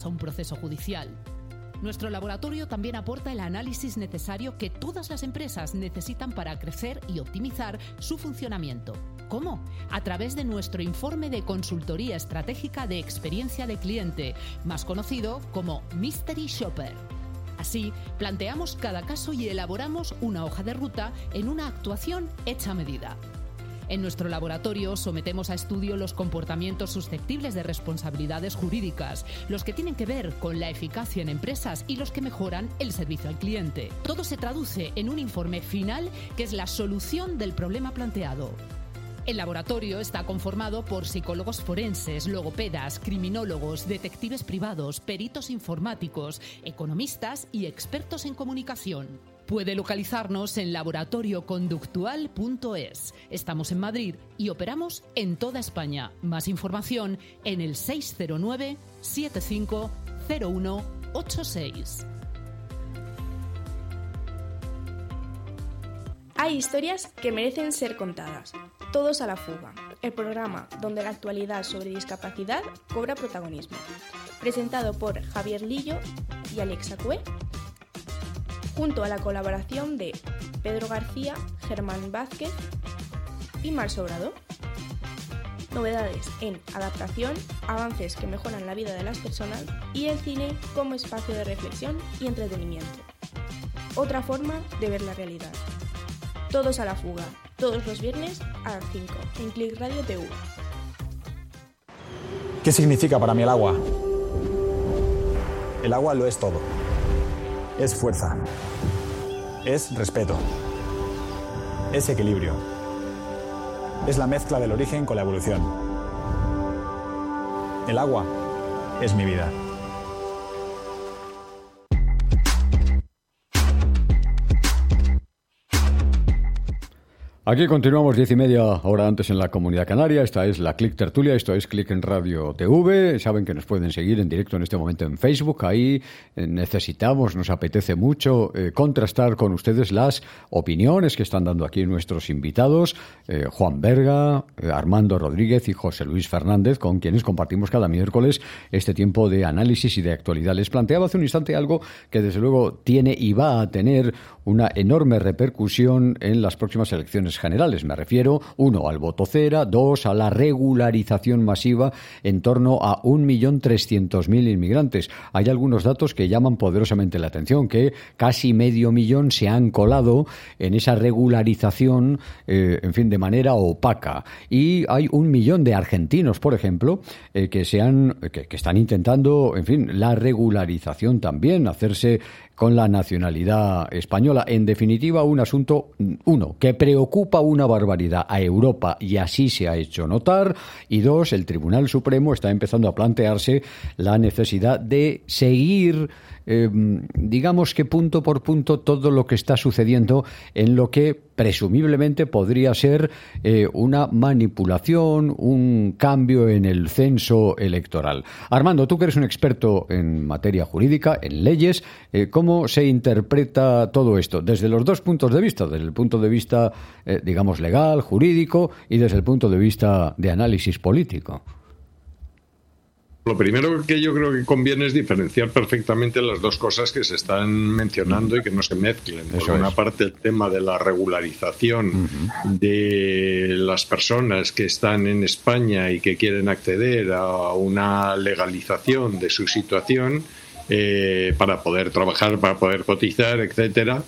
a un proceso judicial. Nuestro laboratorio también aporta el análisis necesario que todas las empresas necesitan para crecer y optimizar su funcionamiento. ¿Cómo? A través de nuestro informe de consultoría estratégica de experiencia de cliente, más conocido como Mystery Shopper. Así, planteamos cada caso y elaboramos una hoja de ruta en una actuación hecha a medida. En nuestro laboratorio sometemos a estudio los comportamientos susceptibles de responsabilidades jurídicas, los que tienen que ver con la eficacia en empresas y los que mejoran el servicio al cliente. Todo se traduce en un informe final que es la solución del problema planteado. El laboratorio está conformado por psicólogos forenses, logopedas, criminólogos, detectives privados, peritos informáticos, economistas y expertos en comunicación. Puede localizarnos en laboratorioconductual.es. Estamos en Madrid y operamos en toda España. Más información en el 609 750186. Hay historias que merecen ser contadas. Todos a la fuga, el programa donde la actualidad sobre discapacidad cobra protagonismo. Presentado por Javier Lillo y Alexa Cue, junto a la colaboración de Pedro García, Germán Vázquez y Mar Sobrado. Novedades en adaptación, avances que mejoran la vida de las personas y el cine como espacio de reflexión y entretenimiento. Otra forma de ver la realidad. Todos a la fuga, todos los viernes a las 5 en Click Radio TV. ¿Qué significa para mí el agua? El agua lo es todo. Es fuerza. Es respeto. Es equilibrio. Es la mezcla del origen con la evolución. El agua es mi vida. Aquí continuamos 10:30 hora antes en la Comunidad Canaria. Esta es la Click Tertulia, esto es Click en Radio TV. Saben que nos pueden seguir en directo en este momento en Facebook. Ahí nos apetece mucho contrastar con ustedes las opiniones que están dando aquí nuestros invitados, Juan Berga, Armando Rodríguez y José Luis Fernández, con quienes compartimos cada miércoles este tiempo de análisis y de actualidad. Les planteaba hace un instante algo que desde luego tiene y va a tener una enorme repercusión en las próximas elecciones generales. Me refiero, 1, al voto cera, 2, a la regularización masiva en torno a 1.300.000 inmigrantes. Hay algunos datos que llaman poderosamente la atención, que casi 500.000 se han colado en esa regularización, de manera opaca. Y hay 1 millón de argentinos, por ejemplo, que están intentando, la regularización también, hacerse con la nacionalidad española. En definitiva, un asunto, 1, que preocupa una barbaridad a Europa y así se ha hecho notar, y 2, el Tribunal Supremo está empezando a plantearse la necesidad de seguir, digamos que punto por punto, todo lo que está sucediendo en lo que presumiblemente podría ser una manipulación, un cambio en el censo electoral. Armando, tú que eres un experto en materia jurídica, en leyes, ¿cómo se interpreta todo esto? Desde los dos puntos de vista, desde el punto de vista, legal, jurídico, y desde el punto de vista de análisis político. Lo primero que yo creo que conviene es diferenciar perfectamente las dos cosas que se están mencionando y que no se mezclen. Por una parte, el tema de la regularización de las personas que están en España y que quieren acceder a una legalización de su situación para poder trabajar, para poder cotizar, etcétera.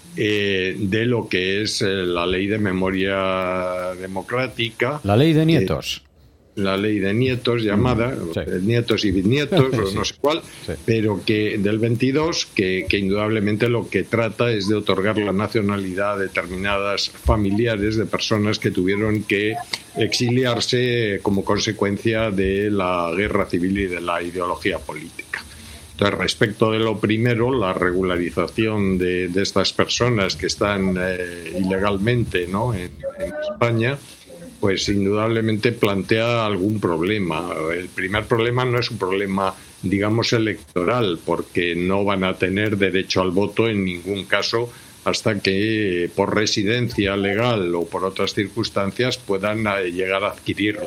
De lo que es la ley de memoria democrática. La ley de nietos. La ley de nietos llamada, nietos y bisnietos, o no sé cuál, pero que del 22, que indudablemente lo que trata es de otorgar la nacionalidad a determinadas familiares de personas que tuvieron que exiliarse como consecuencia de la guerra civil y de la ideología política. Entonces, respecto de lo primero, la regularización de estas personas que están ilegalmente, ¿no?, en España, pues indudablemente plantea algún problema. El primer problema no es un problema, digamos, electoral, porque no van a tener derecho al voto en ningún caso hasta que por residencia legal o por otras circunstancias puedan llegar a adquirirla.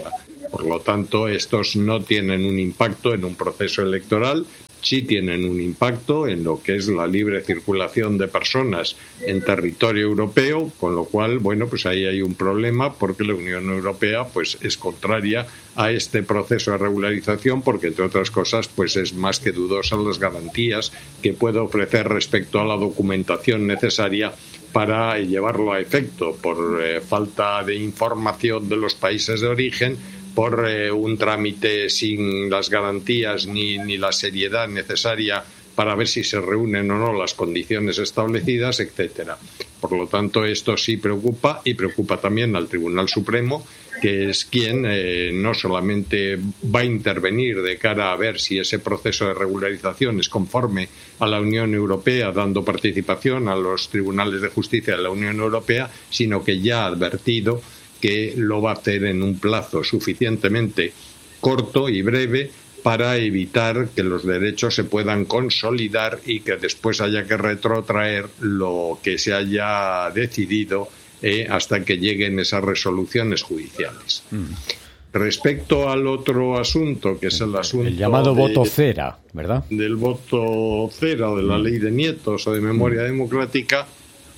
Por lo tanto, estos no tienen un impacto en un proceso electoral, sí tienen un impacto en lo que es la libre circulación de personas en territorio europeo, con lo cual, bueno, pues ahí hay un problema porque la Unión Europea pues es contraria a este proceso de regularización porque, entre otras cosas, pues es más que dudosa las garantías que puede ofrecer respecto a la documentación necesaria para llevarlo a efecto por falta de información de los países de origen, por un trámite sin las garantías ni la seriedad necesaria para ver si se reúnen o no las condiciones establecidas, etcétera. Por lo tanto, esto sí preocupa y preocupa también al Tribunal Supremo, que es quien no solamente va a intervenir de cara a ver si ese proceso de regularización es conforme a la Unión Europea, dando participación a los tribunales de justicia de la Unión Europea, sino que ya ha advertido que lo va a hacer en un plazo suficientemente corto y breve para evitar que los derechos se puedan consolidar y que después haya que retrotraer lo que se haya decidido hasta que lleguen esas resoluciones judiciales. Respecto al otro asunto, que es el asunto... El llamado voto cera, ¿verdad? Del voto cera, de la ley de nietos o de memoria democrática.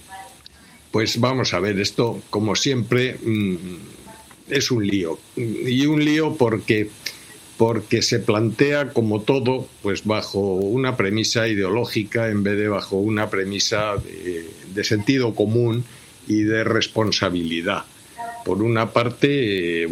Pues vamos a ver, esto, como siempre, es un lío. Y un lío porque se plantea como todo pues bajo una premisa ideológica en vez de bajo una premisa de sentido común y de responsabilidad. Por una parte,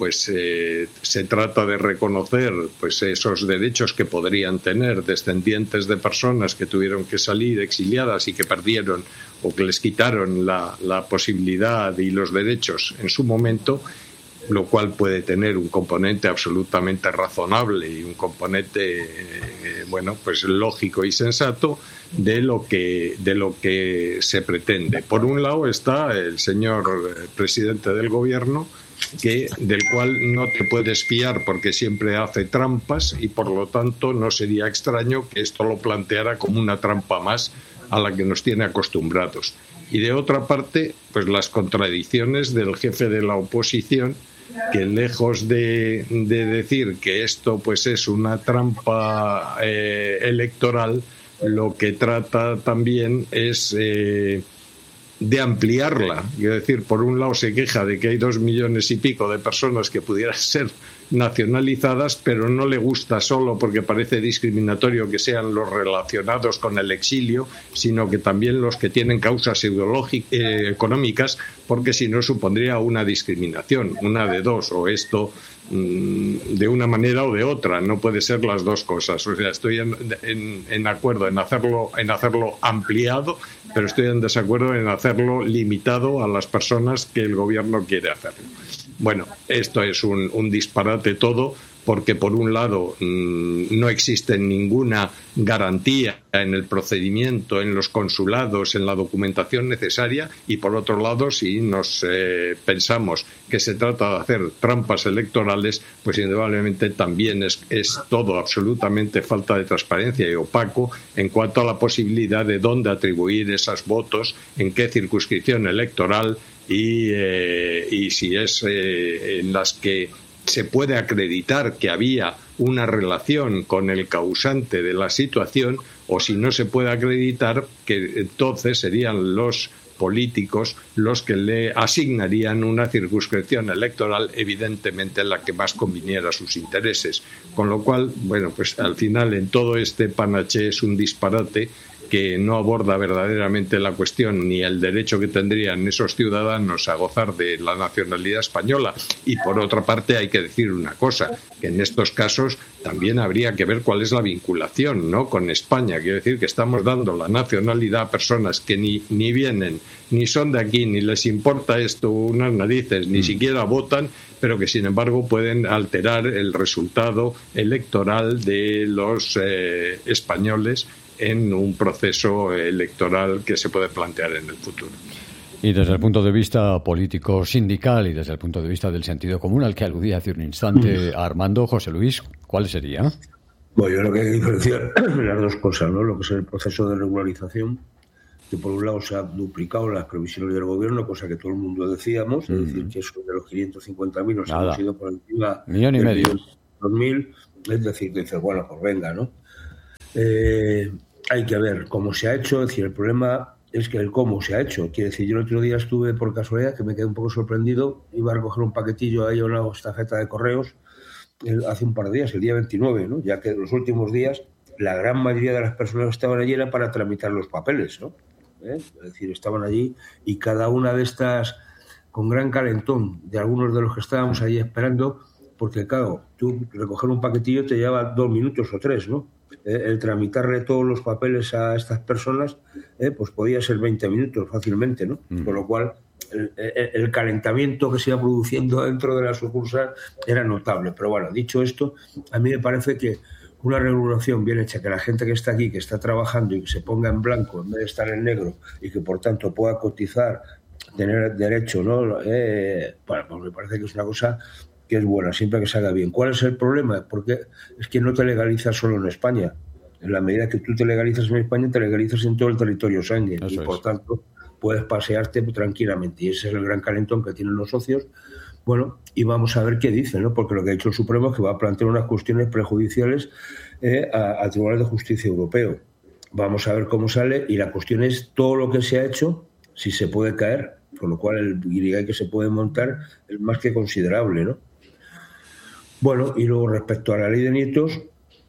se trata de reconocer pues esos derechos que podrían tener descendientes de personas que tuvieron que salir exiliadas y que perdieron o que les quitaron la posibilidad y los derechos en su momento, lo cual puede tener un componente absolutamente razonable y un componente lógico y sensato de lo que se pretende. Por un lado está el señor presidente del gobierno, del cual no te puedes fiar porque siempre hace trampas y por lo tanto no sería extraño que esto lo planteara como una trampa más a la que nos tiene acostumbrados. Y de otra parte, pues las contradicciones del jefe de la oposición, que lejos de decir que esto pues es una trampa electoral, lo que trata también es de ampliarla. Quiero decir, por un lado se queja de que hay 2 millones y pico de personas que pudieran ser nacionalizadas, pero no le gusta solo porque parece discriminatorio que sean los relacionados con el exilio, sino que también los que tienen causas económicas, porque si no supondría una discriminación, una de dos, o esto de una manera o de otra, no puede ser las dos cosas. O sea, estoy en acuerdo en hacerlo ampliado, pero estoy en desacuerdo en hacerlo limitado a las personas que el gobierno quiere hacerlo. Bueno, esto es un disparate todo, porque por un lado no existe ninguna garantía en el procedimiento, en los consulados, en la documentación necesaria, y por otro lado, si nos pensamos que se trata de hacer trampas electorales, pues indudablemente también es todo absolutamente falta de transparencia y opaco en cuanto a la posibilidad de dónde atribuir esos votos, en qué circunscripción electoral y si es en las que se puede acreditar que había una relación con el causante de la situación, o si no se puede acreditar, que entonces serían los políticos los que le asignarían una circunscripción electoral, evidentemente la que más conviniera a sus intereses. Con lo cual, bueno, pues al final en todo este panaché es un disparate que no aborda verdaderamente la cuestión ni el derecho que tendrían esos ciudadanos a gozar de la nacionalidad española. Y por otra parte hay que decir una cosa, que en estos casos también habría que ver cuál es la vinculación, ¿no?, con España. Quiero decir que estamos dando la nacionalidad a personas que ni vienen, ni son de aquí, ni les importa esto unas narices, ni siquiera votan, pero que sin embargo pueden alterar el resultado electoral de los españoles en un proceso electoral que se puede plantear en el futuro. Y desde el punto de vista político sindical y desde el punto de vista del sentido común al que aludía hace un instante Armando, José Luis, ¿cuál sería? Bueno, yo creo que hay que diferenciar las dos cosas, ¿no? Lo que es el proceso de regularización que por un lado se han duplicado las previsiones del gobierno, cosa que todo el mundo decíamos, es decir, que eso de los 550.000 nos hemos ido por encima millón y medio. 2.000, es decir, que dices, bueno, pues venga, ¿no? Hay que ver cómo se ha hecho, es decir, el problema es que el cómo se ha hecho. Quiere decir, yo el otro día estuve por casualidad, que me quedé un poco sorprendido, iba a recoger un paquetillo ahí a una estafeta de correos hace un par de días, el día 29, ¿no? Ya que en los últimos días la gran mayoría de las personas que estaban allí era para tramitar los papeles, ¿no? Es decir, estaban allí y cada una de estas con gran calentón de algunos de los que estábamos allí esperando, porque claro, tú recoger un paquetillo te lleva 2 minutos o 3, ¿no? El tramitarle todos los papeles a estas personas, pues podía ser 20 minutos fácilmente, ¿no? Con lo cual el calentamiento que se iba produciendo dentro de la sucursal era notable. Pero bueno, dicho esto, a mí me parece que una regulación bien hecha, que la gente que está aquí, que está trabajando y que se ponga en blanco en vez de estar en negro y que por tanto pueda cotizar, tener derecho, ¿no? Bueno, pues me parece que es una cosa que es buena, siempre que se haga bien. ¿Cuál es el problema? Porque es que no te legalizas solo en España. En la medida que tú te legalizas en España, te legalizas en todo el territorio Schengen y por tanto puedes pasearte tranquilamente. Y ese es el gran calentón que tienen los socios. Bueno, y vamos a ver qué dice, ¿no? Porque lo que ha dicho el Supremo es que va a plantear unas cuestiones prejudiciales al Tribunal de Justicia Europeo. Vamos a ver cómo sale y la cuestión es todo lo que se ha hecho, si se puede caer, con lo cual el guirigay que se puede montar es más que considerable, ¿no? Bueno, y luego respecto a la ley de nietos,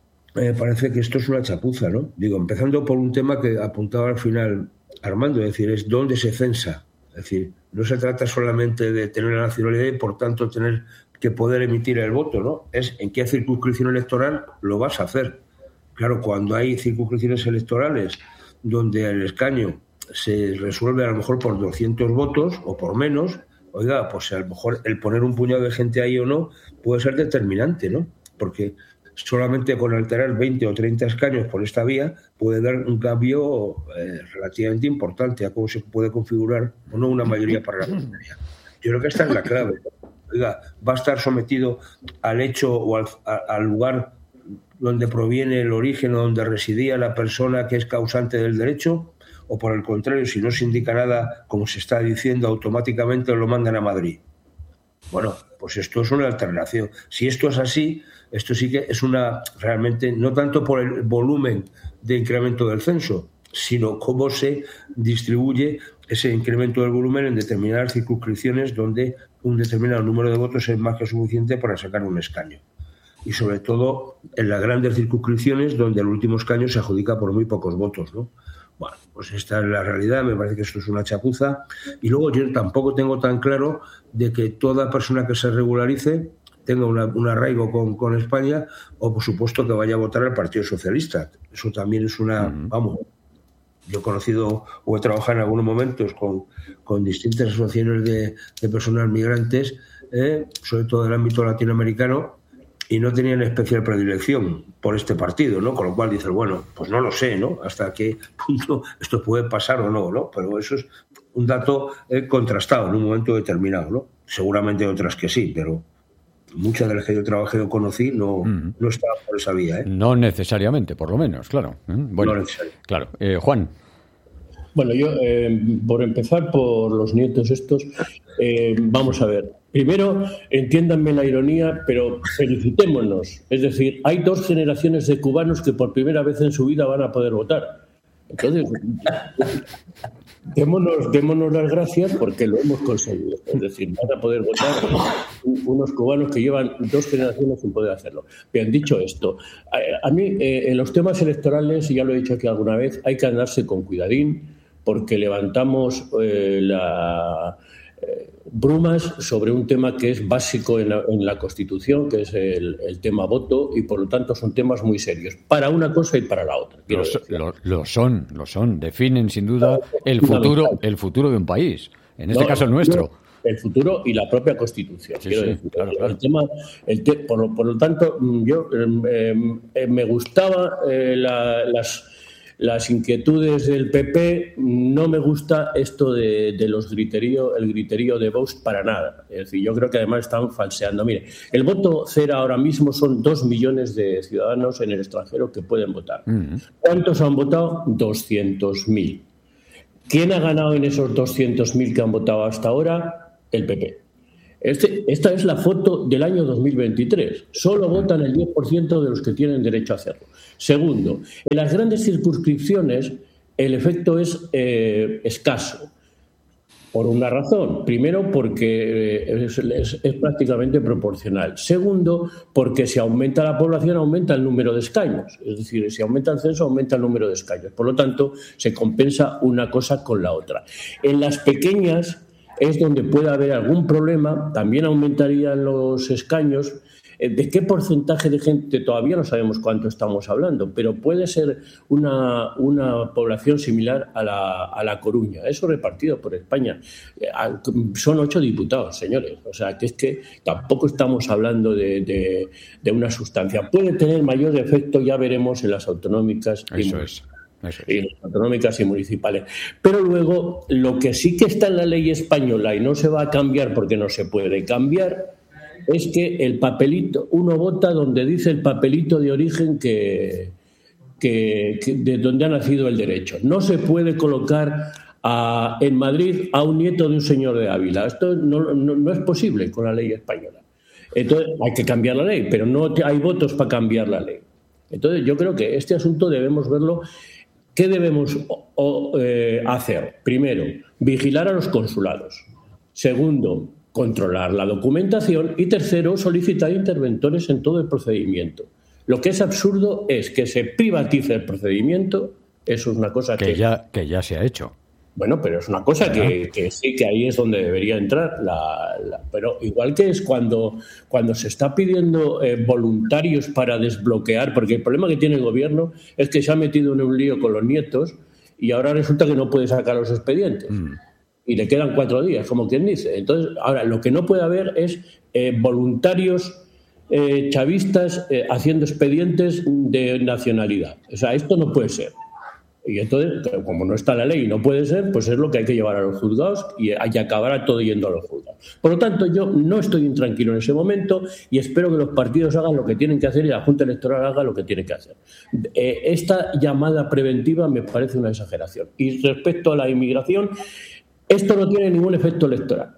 parece que esto es una chapuza, ¿no? Digo, empezando por un tema que apuntaba al final Armando, es decir, es dónde se censa. Es decir, no se trata solamente de tener la nacionalidad y, por tanto, tener que poder emitir el voto, ¿no? Es en qué circunscripción electoral lo vas a hacer. Claro, cuando hay circunscripciones electorales donde el escaño se resuelve a lo mejor por 200 votos o por menos, oiga, pues a lo mejor el poner un puñado de gente ahí o no puede ser determinante, ¿no? Porque solamente con alterar 20 o 30 escaños por esta vía puede dar un cambio relativamente importante a cómo se puede configurar o no una mayoría parlamentaria. Yo creo que esta es la clave. Oiga, ¿va a estar sometido al hecho o al lugar donde proviene el origen o donde residía la persona que es causante del derecho? O por el contrario, si no se indica nada, como se está diciendo, automáticamente lo mandan a Madrid. Bueno, pues esto es una alternación. Si esto es así, esto sí que es una, realmente, no tanto por el volumen de incremento del censo, sino cómo se distribuye ese incremento del volumen en determinadas circunscripciones donde un determinado número de votos es más que suficiente para sacar un escaño. Y sobre todo en las grandes circunscripciones donde el último escaño se adjudica por muy pocos votos, ¿no? Bueno, pues esta es la realidad, me parece que esto es una chapuza. Y luego yo tampoco tengo tan claro de que toda persona que se regularice tenga un arraigo con España o, por supuesto, que vaya a votar al Partido Socialista. Eso también es una... Vamos, yo he conocido o he trabajado en algunos momentos con distintas asociaciones de personas migrantes, sobre todo del ámbito latinoamericano, y no tenían especial predilección por este partido, ¿no? Con lo cual dices, bueno, pues no lo sé, ¿no? Hasta qué punto esto puede pasar o no, ¿no? Pero eso es un dato contrastado en un momento determinado, ¿no? Seguramente hay otras que sí, pero muchas de las que yo trabajé o conocí no estaban por esa vía, ¿eh? No necesariamente, por lo menos, claro. Bueno, no necesariamente. Claro. Juan. Bueno, yo, por empezar por los nietos estos, vamos a ver. Primero, entiéndanme la ironía, pero felicitémonos. Es decir, hay 2 generaciones de cubanos que por primera vez en su vida van a poder votar. Entonces, démonos las gracias porque lo hemos conseguido. Es decir, van a poder votar unos cubanos que llevan 2 generaciones sin poder hacerlo. Bien, dicho esto, a mí en los temas electorales, y ya lo he dicho aquí alguna vez, hay que andarse con cuidadín porque levantamos brumas sobre un tema que es básico en la Constitución, que es el tema voto, y por lo tanto son temas muy serios, para una cosa y para la otra. Lo son. Definen sin duda el futuro de un país, en este caso el nuestro. El futuro y la propia Constitución. Sí, decir. Claro. Por lo tanto, yo me gustaba las inquietudes del PP, no me gusta esto de los el griterío de Vox para nada. Es decir, yo creo que además están falseando. Mire, el voto cero ahora mismo son 2 millones de ciudadanos en el extranjero que pueden votar. ¿Cuántos han votado? 200.000. ¿Quién ha ganado en esos 200.000 que han votado hasta ahora? El PP. Esta es la foto del año 2023. Solo votan el 10% de los que tienen derecho a hacerlo. Segundo, en las grandes circunscripciones el efecto es escaso. Por una razón. Primero, porque es prácticamente proporcional. Segundo, porque si aumenta la población, aumenta el número de escaños. Es decir, si aumenta el censo, aumenta el número de escaños. Por lo tanto, se compensa una cosa con la otra. En las pequeñas es donde puede haber algún problema. También aumentarían los escaños. ¿De qué porcentaje de gente? Todavía no sabemos cuánto estamos hablando, pero puede ser una población similar a la Coruña. Eso repartido por España. Son 8 diputados, señores. O sea, que es que tampoco estamos hablando de una sustancia. Puede tener mayor efecto, ya veremos, en las autonómicas. Eso es. Y las autonómicas y municipales. Pero luego, lo que sí que está en la ley española y no se va a cambiar porque no se puede cambiar, es que el papelito, uno vota donde dice el papelito de origen que de donde ha nacido el derecho. No se puede colocar en Madrid a un nieto de un señor de Ávila. Esto no es posible con la ley española. Entonces hay que cambiar la ley, pero no hay votos para cambiar la ley. Entonces yo creo que este asunto debemos verlo. ¿Qué debemos hacer? Primero, vigilar a los consulados. Segundo, controlar la documentación. Y tercero, solicitar interventores en todo el procedimiento. Lo que es absurdo es que se privatice el procedimiento. Eso es una cosa que ya se ha hecho. Bueno, pero es una cosa que sí, que ahí es donde debería entrar. Pero igual que es cuando se está pidiendo voluntarios para desbloquear, porque el problema que tiene el gobierno es que se ha metido en un lío con los nietos y ahora resulta que no puede sacar los expedientes. Y le quedan 4 días, como quien dice. Entonces, ahora, lo que no puede haber es voluntarios chavistas haciendo expedientes de nacionalidad. O sea, esto no puede ser. Y entonces, como no está la ley y no puede ser, pues es lo que hay que llevar a los juzgados y acabará todo yendo a los juzgados. Por lo tanto, yo no estoy intranquilo en ese momento y espero que los partidos hagan lo que tienen que hacer y la Junta Electoral haga lo que tiene que hacer. Esta llamada preventiva me parece una exageración. Y respecto a la inmigración, esto no tiene ningún efecto electoral.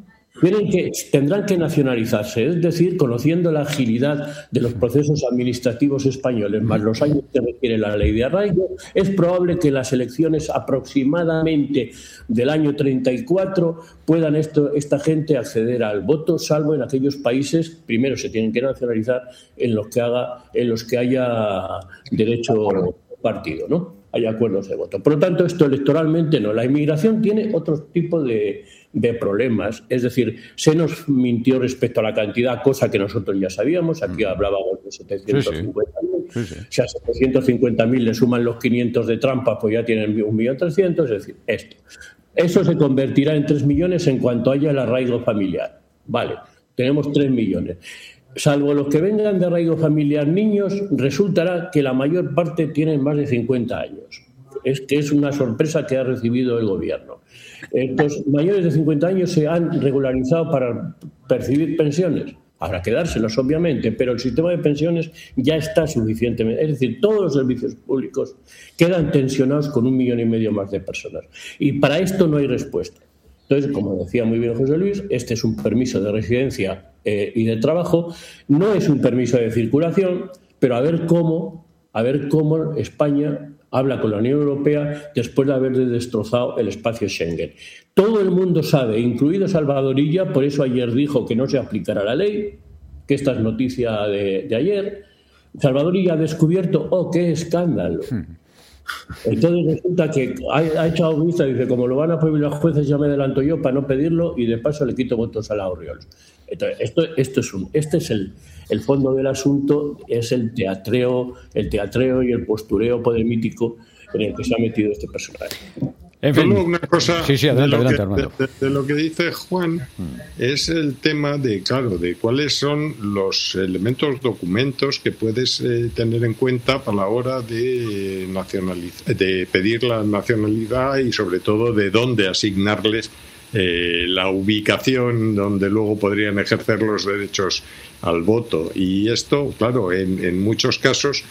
Tendrán que nacionalizarse, es decir, conociendo la agilidad de los procesos administrativos españoles, más los años que requiere la ley de arraigo, es probable que las elecciones aproximadamente del año 34 puedan esta gente acceder al voto, salvo en aquellos países, primero se tienen que nacionalizar en los que haya derecho partido, ¿no? Hay acuerdos de voto. Por lo tanto, esto electoralmente no. La inmigración tiene otro tipo de problemas. Es decir, se nos mintió respecto a la cantidad, cosa que nosotros ya sabíamos. Aquí hablábamos de 750.000. Sí. Si a 750.000 le suman los 500 de trampa, pues ya tienen 1.300.000. Es decir, esto. Eso se convertirá en 3 millones en cuanto haya el arraigo familiar. Vale, tenemos 3 millones. Salvo los que vengan de arraigo familiar niños, resultará que la mayor parte tienen más de 50 años. Es una sorpresa que ha recibido el gobierno. Los mayores de 50 años se han regularizado para percibir pensiones. Habrá que dárselos, obviamente, pero el sistema de pensiones ya está suficientemente. Es decir, todos los servicios públicos quedan tensionados con 1,5 millones más de personas. Y para esto no hay respuesta. Entonces, como decía muy bien José Luis, este es un permiso de residencia y de trabajo, no es un permiso de circulación, pero a ver cómo España habla con la Unión Europea después de haber destrozado el espacio Schengen. Todo el mundo sabe, incluido Salvador Illa, por eso ayer dijo que no se aplicará la ley, que esta es noticia de ayer. Salvador Illa ha descubierto, ¡qué escándalo! Entonces resulta que ha echado vista y dice, como lo van a prohibir los jueces, ya me adelanto yo para no pedirlo y de paso le quito votos a la Orriols. Entonces, este es el fondo del asunto, es el teatreo y el postureo podermítico en el que se ha metido este personaje. En fin. Solo una cosa adelante, de lo que dice Juan es el tema de cuáles son los elementos, documentos que puedes tener en cuenta para la hora de pedir la nacionalidad y sobre todo de dónde asignarles la ubicación donde luego podrían ejercer los derechos al voto. Y esto, claro, en muchos casos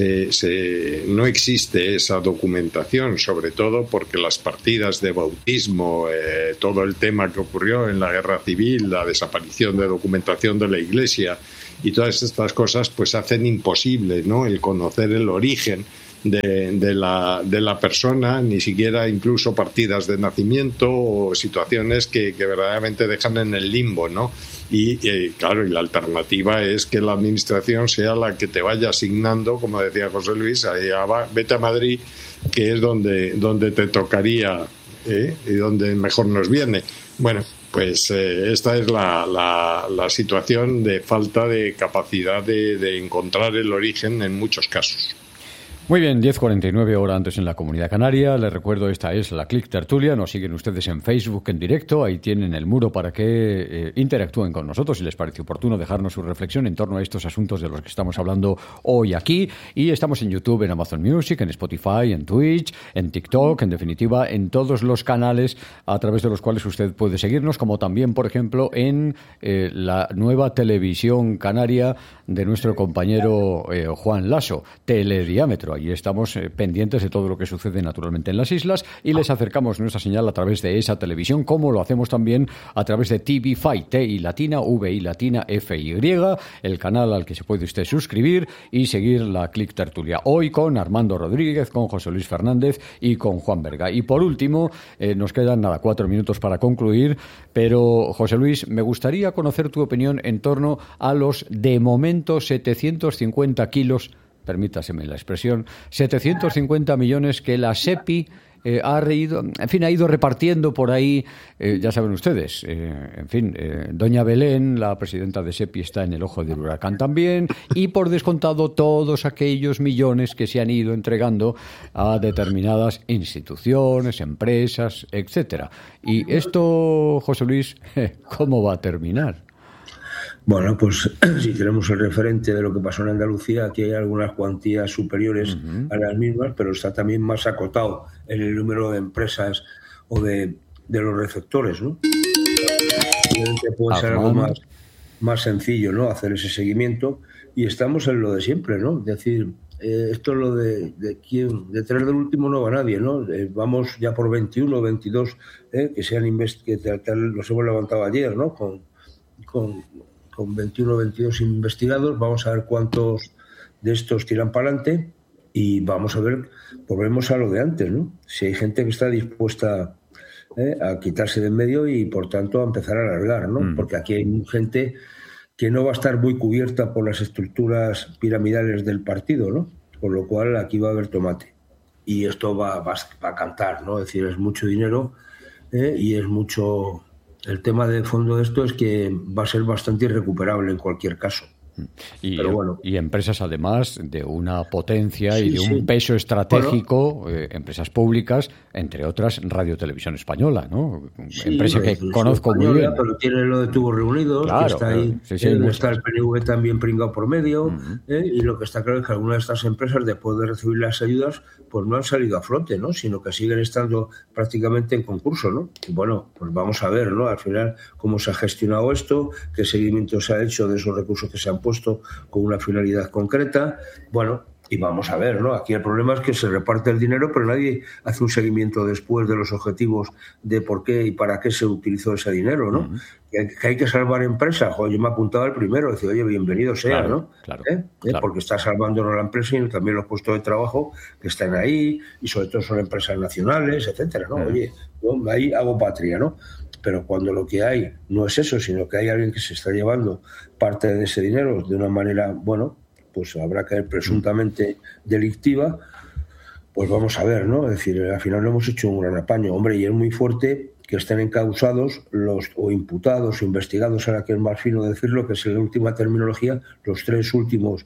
no existe esa documentación, sobre todo porque las partidas de bautismo, todo el tema que ocurrió en la Guerra Civil, la desaparición de documentación de la Iglesia y todas estas cosas, pues hacen imposible, ¿no?, el conocer el origen de la persona, ni siquiera incluso partidas de nacimiento o situaciones que verdaderamente dejan en el limbo, ¿no? Y claro, y la alternativa es que la administración sea la que te vaya asignando, como decía José Luis, vete a Madrid, que es donde te tocaría y donde mejor nos viene. Bueno, pues esta es la situación de falta de capacidad de encontrar el origen en muchos casos. Muy bien, 10:49 hora antes en la Comunidad Canaria. Les recuerdo, esta es la Click Tertulia. Nos siguen ustedes en Facebook en directo. Ahí tienen el muro para que interactúen con nosotros. Si les parece oportuno dejarnos su reflexión en torno a estos asuntos de los que estamos hablando hoy aquí. Y estamos en YouTube, en Amazon Music, en Spotify, en Twitch, en TikTok, en definitiva, en todos los canales a través de los cuales usted puede seguirnos, como también, por ejemplo, en la nueva televisión canaria de nuestro compañero Juan Lasso, Telediámetro. Ahí estamos pendientes de todo lo que sucede naturalmente en las islas y les acercamos nuestra señal a través de esa televisión, como lo hacemos también a través de TVFi, T-I latina, V-I latina, F-Y, el canal al que se puede usted suscribir y seguir la Click Tertulia. Hoy con Armando Rodríguez, con José Luis Fernández y con Juan Berga. Y por último, nos quedan 4 minutos para concluir, pero José Luis, me gustaría conocer tu opinión en torno a los, de momento, 750 kilos, permítaseme la expresión, 750 millones que la SEPI ha ido repartiendo por ahí, ya saben ustedes. Doña Belén, la presidenta de SEPI, está en el ojo del huracán también, y por descontado todos aquellos millones que se han ido entregando a determinadas instituciones, empresas, etcétera. Y esto, José Luis, ¿cómo va a terminar? Bueno, pues si tenemos el referente de lo que pasó en Andalucía, aquí hay algunas cuantías superiores a las mismas, pero está también más acotado en el número de empresas o de los receptores, ¿no? Puede ser algo más sencillo, ¿no?, hacer ese seguimiento, y estamos en lo de siempre, ¿no? Es decir, esto es lo de detrás del último no va nadie, ¿no? Vamos ya por 21 o 22 que nos hemos levantado ayer, ¿no? Con 21 o 22 investigados. Vamos a ver cuántos de estos tiran para adelante y vamos a ver, volvemos a lo de antes, ¿no? Si hay gente que está dispuesta a quitarse de en medio y, por tanto, a empezar a alargar, ¿no? Porque aquí hay gente que no va a estar muy cubierta por las estructuras piramidales del partido, ¿no? Con lo cual aquí va a haber tomate. Y esto va a cantar, ¿no? Es decir, es mucho dinero y es mucho... El tema de fondo de esto es que va a ser bastante irrecuperable en cualquier caso. Pero bueno. Y empresas, además, de una potencia y de un peso estratégico, empresas públicas, entre otras Radio Televisión Española, ¿no? Empresa que conozco muy bien. Pero tiene lo de Tubos Reunidos, claro, que está ahí, está el PNV también pringado por medio, y lo que está claro es que algunas de estas empresas, después de recibir las ayudas, pues no han salido a flote, ¿no? Sino que siguen estando prácticamente en concurso, ¿no? Y bueno, pues vamos a ver, ¿no?, al final, cómo se ha gestionado esto, qué seguimiento se ha hecho de esos recursos que se han puesto con una finalidad concreta. Bueno, y vamos a ver, ¿no? Aquí el problema es que se reparte el dinero, pero nadie hace un seguimiento después de los objetivos de por qué y para qué se utilizó ese dinero, ¿no? Que hay que salvar empresas. Joder, yo me apuntaba al primero, decir, oye, bienvenido sea, claro, ¿no? Claro. Porque está salvando no la empresa, sino también los puestos de trabajo que están ahí, y sobre todo son empresas nacionales, etcétera, ¿no? Oye, yo ahí hago patria, ¿no? Pero cuando lo que hay no es eso, sino que hay alguien que se está llevando parte de ese dinero de una manera, bueno, pues habrá que ver presuntamente delictiva, pues vamos a ver, ¿no? Es decir, al final no hemos hecho un gran apaño. Hombre, y es muy fuerte que estén encausados o imputados o investigados, ahora que es más fino decirlo, que es la última terminología, los 3 últimos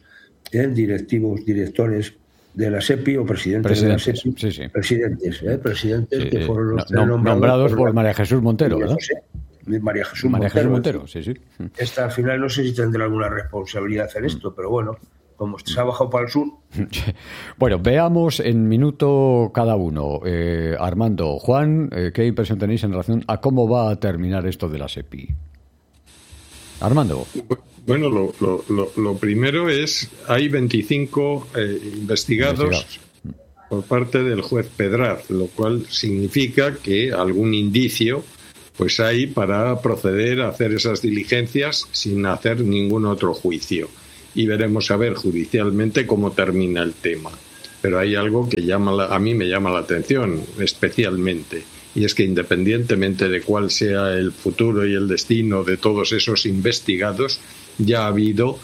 directores de la SEPI o presidentes de la SEPI. Sí. Presidentes que fueron los nombrados por María Jesús Montero, ¿verdad? María Jesús Montero, sí. Esta al final no sé si tendrá alguna responsabilidad en esto, pero bueno, como se ha bajado para el sur. Bueno, veamos en minuto cada uno. Armando, Juan, ¿qué impresión tenéis en relación a cómo va a terminar esto de la SEPI? Armando. Bueno, lo primero es, hay 25 investigados por parte del juez Pedraz, lo cual significa que algún indicio pues hay para proceder a hacer esas diligencias sin hacer ningún otro juicio. Y veremos a ver judicialmente cómo termina el tema. Pero hay algo que a mí me llama la atención especialmente, y es que independientemente de cuál sea el futuro y el destino de todos esos investigados, ya ha habido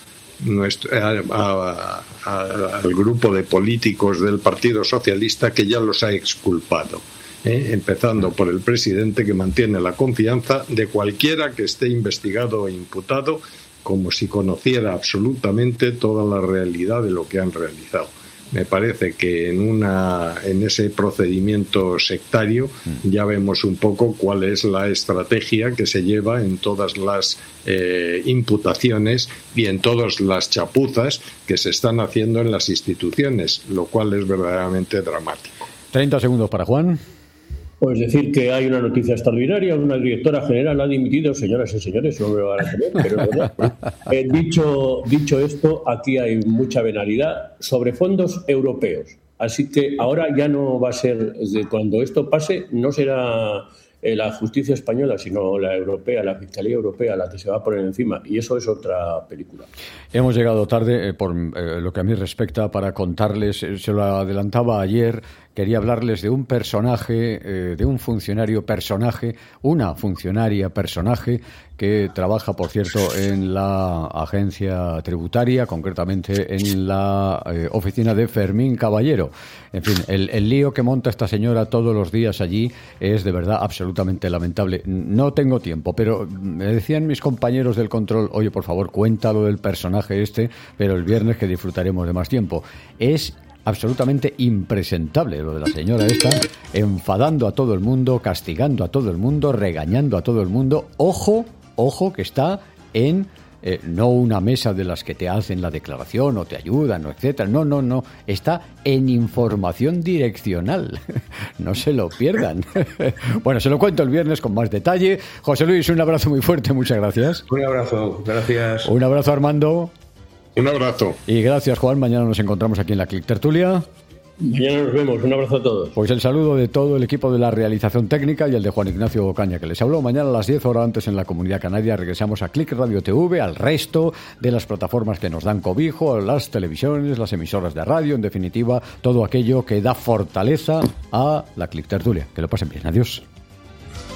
al grupo de políticos del Partido Socialista que ya los ha exculpado, empezando por el presidente, que mantiene la confianza de cualquiera que esté investigado o imputado, como si conociera absolutamente toda la realidad de lo que han realizado. Me parece que en ese procedimiento sectario ya vemos un poco cuál es la estrategia que se lleva en todas las imputaciones y en todas las chapuzas que se están haciendo en las instituciones, lo cual es verdaderamente dramático. 30 segundos para Juan. Pues decir que hay una noticia extraordinaria, una directora general ha dimitido, señoras y señores, no me lo van a creer, pero es verdad. Dicho esto, aquí hay mucha venalidad sobre fondos europeos. Así que ahora ya no va a ser, cuando esto pase, no será la justicia española, sino la europea, la Fiscalía Europea, la que se va a poner encima. Y eso es otra película. Hemos llegado tarde, por lo que a mí respecta, para contarles, se lo adelantaba ayer, quería hablarles de un personaje, de un funcionario personaje, una funcionaria personaje que trabaja, por cierto, en la agencia tributaria, concretamente en la oficina de Fermín Caballero. En fin, el lío que monta esta señora todos los días allí es de verdad absolutamente lamentable. No tengo tiempo, pero me decían mis compañeros del control, oye, por favor, cuéntalo del personaje este, pero el viernes que disfrutaremos de más tiempo. Es absolutamente impresentable lo de la señora esta, enfadando a todo el mundo, castigando a todo el mundo, regañando a todo el mundo. Ojo que está en no una mesa de las que te hacen la declaración o te ayudan, etcétera. No, está en información direccional. No se lo pierdan. Bueno, se lo cuento el viernes con más detalle. José Luis, un abrazo muy fuerte, muchas gracias. Un abrazo, gracias. Un abrazo, Armando. Un abrazo. Y gracias, Juan. Mañana nos encontramos aquí en la Click Tertulia. Mañana nos vemos. Un abrazo a todos. Pues el saludo de todo el equipo de la realización técnica y el de Juan Ignacio Ocaña, que les habló. Mañana a las 10 horas antes en la Comunidad Canaria regresamos a Click Radio TV, al resto de las plataformas que nos dan cobijo, a las televisiones, las emisoras de radio, en definitiva, todo aquello que da fortaleza a la Click Tertulia. Que lo pasen bien. Adiós.